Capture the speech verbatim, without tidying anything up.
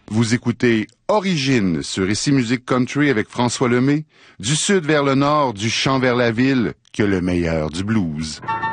Vous écoutez Origine sur Ici Musique Country avec François Lemay, du sud vers le nord, du chant vers la ville, que le meilleur du blues.